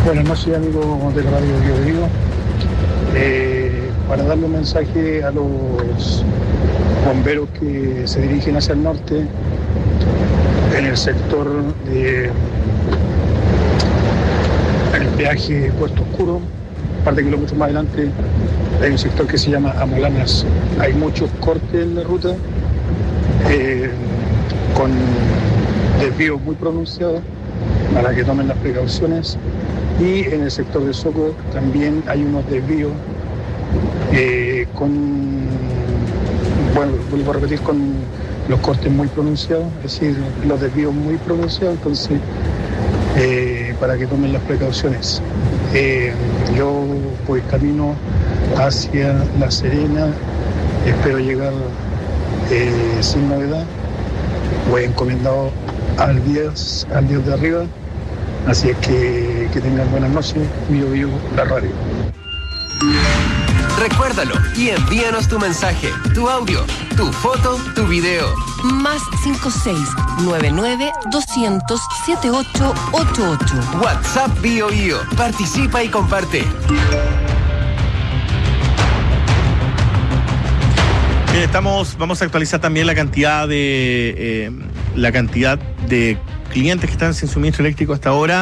Buenas noches, amigos de la radio Bio Bio. Para darle un mensaje a los bomberos que se dirigen hacia el norte, en el sector de el peaje Puerto Oscuro, un par de kilómetros más adelante, hay un sector que se llama Amolanas. Hay muchos cortes en la ruta, con desvíos muy pronunciados, para que tomen las precauciones. Y en el sector de Soco también hay unos desvíos vuelvo a repetir, con los cortes muy pronunciados, es decir, los desvíos muy pronunciados, entonces para que tomen las precauciones. Yo voy camino hacia La Serena, espero llegar sin novedad, voy encomendado al Dios de arriba, así es que tengan buenas noches. Bio Bio, la radio. Recuérdalo y envíanos tu mensaje, tu audio, tu foto, tu video. Más 56-99-200-7888. WhatsApp Bio Bio. Participa y comparte. Bien, vamos a actualizar también la cantidad de clientes que están sin suministro eléctrico hasta ahora.